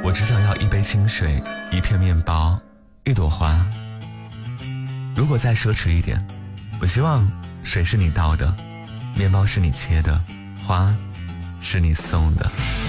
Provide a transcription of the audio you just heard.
我只想要一杯清水，一片面包，一朵花。如果再奢侈一点，我希望水是你倒的，面包是你切的，花是你送的。